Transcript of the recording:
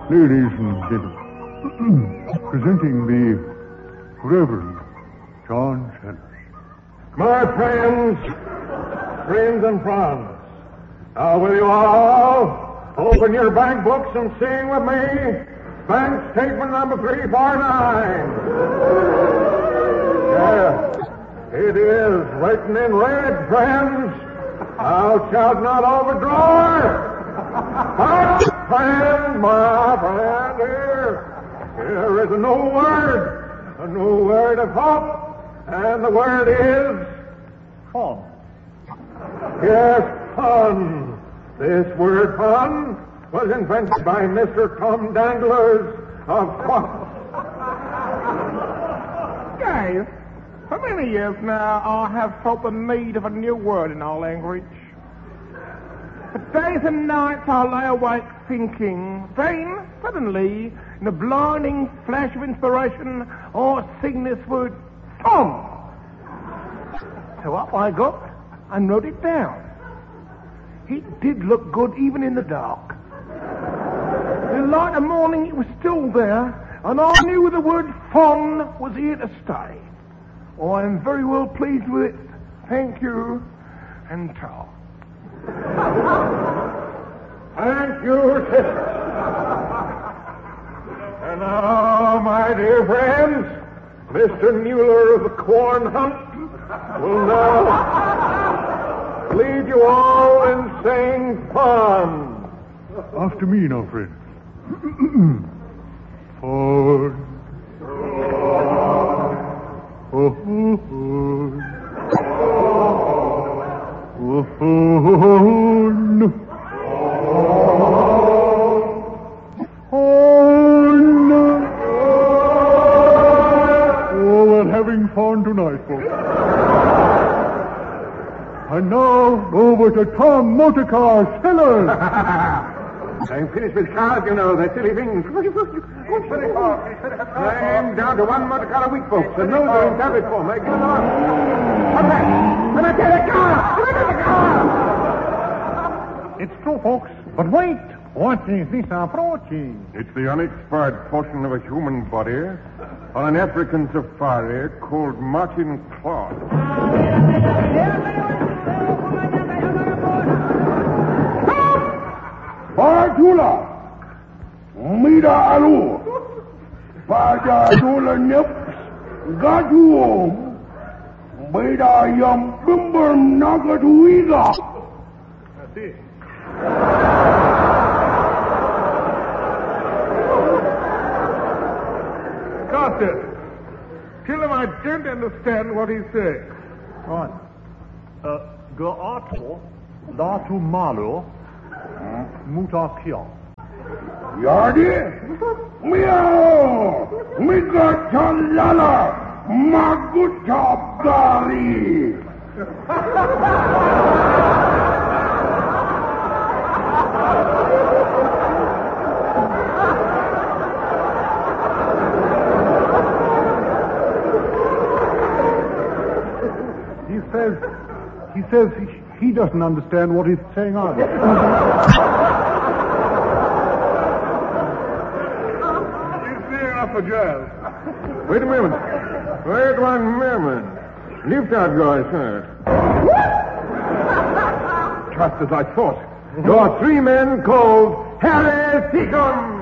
Ladies and gentlemen, presenting the Reverend John Chandler. My friends and friends, now will you all open your bank books and sing with me bank statement number 349. Yes, it is written in red, friends. Thou shalt not overdraw. My friend, here is a new word of hope, and the word is Fun. Yes, fun. This word fun was invented by Mr. Tom Danglers of Guys, for many years now I have felt the need of a new word in our language. For days and nights I lay awake thinking, then, suddenly, in a blinding flash of inspiration, I sing this word, fun. So up I got and wrote it down. It did look good even in the dark. In the light of morning it was still there, and I knew the word fun was here to stay. I am very well pleased with it. Thank you, and ta. Thank you, sister. And now, my dear friends, Mr. Mueller of the Corn Hunt will now lead you all in saying fun. After me now, friends. Fun. Oh, we're having fun tonight, folks. And now, over to Tom Motorcar Sellers. I'm finished with cars, you know, they're silly things. I'm down to one motor car a week, folks, and no doing traffic for me. Get it on. Come back. Let me get a car. It's true, folks. But wait. What is this approaching? It's the unexpired portion of a human body on an African safari called Martin Claw. Bajula, Mida Alu, Bajula Nips, Gajuom, Bida Yam Bimber Nagatuiga. That's it. Carter, tell him I don't understand what he's saying. Right. Gato, Datu Malo, Mutakia. Yardi, Meow, Migatalala, Magutabari. He says he doesn't understand what he's saying either. He's saying up for jazz. Wait a moment. Wait 1 moment. Lift out, guys, sir. Just as I thought. Your 3 men called Harry Seacombe.